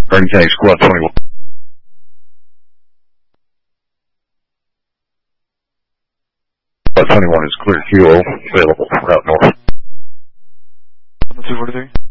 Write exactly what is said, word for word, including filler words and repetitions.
Green Tank, Squad twenty-one. Squad twenty-one is clear Q O, available, route north. two forty-three.